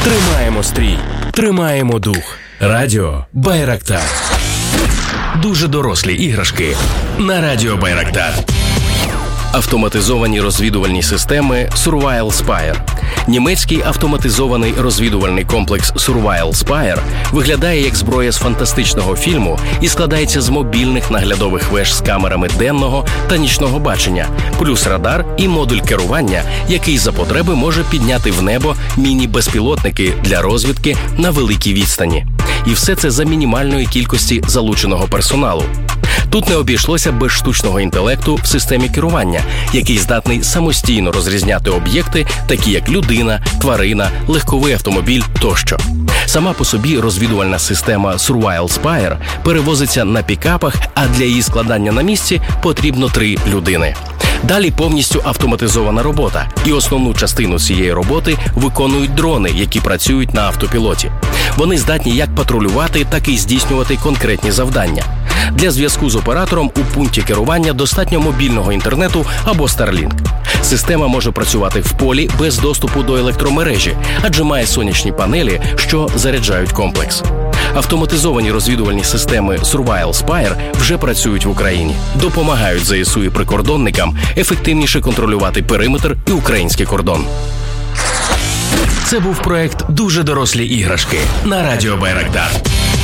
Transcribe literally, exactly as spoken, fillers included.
Тримаємо стрій, тримаємо дух. Радіо Байрактар. Дуже дорослі іграшки на радіо Байрактар. Автоматизовані розвідувальні системи Surveil Spire. Німецький автоматизований розвідувальний комплекс Surveil Spire виглядає як зброя з фантастичного фільму і складається з мобільних наглядових веж з камерами денного та нічного бачення, плюс радар і модуль керування, який за потреби може підняти в небо міні-безпілотники для розвідки на великій відстані. І все це за мінімальної кількості залученого персоналу. Тут не обійшлося без штучного інтелекту в системі керування, який здатний самостійно розрізняти об'єкти, такі як людина, тварина, легковий автомобіль тощо. Сама по собі розвідувальна система Surveil Spire перевозиться на пікапах, а для її складання на місці потрібно три людини. Далі повністю автоматизована робота, і основну частину цієї роботи виконують дрони, які працюють на автопілоті. Вони здатні як патрулювати, так і здійснювати конкретні завдання. Для зв'язку з оператором у пункті керування достатньо мобільного інтернету або Starlink. Система може працювати в полі без доступу до електромережі, адже має сонячні панелі, що заряджають комплекс. Автоматизовані розвідувальні системи Surveil Spire вже працюють в Україні. Допомагають ЗСУ і прикордонникам ефективніше контролювати периметр і український кордон. Це був проект «Дуже дорослі іграшки» на радіо Байрактар.